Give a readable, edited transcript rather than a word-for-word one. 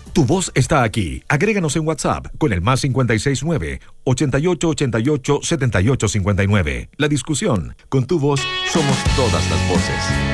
Tu voz está aquí. Agréganos en WhatsApp con el +569 8888 7859. La discusión. Con tu voz somos todas las voces.